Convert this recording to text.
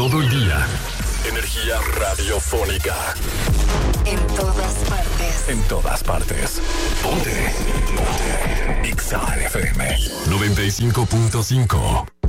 todo el día. Energía radiofónica. En todas partes. En todas partes. Ponte. Ponte. Exa FM 95.5.